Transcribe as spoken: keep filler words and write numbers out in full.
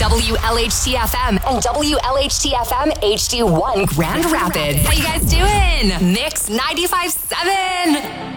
W L H T F M and W L H T F M H D one Grand Rapids. How you guys doing? Mix ninety-five point seven.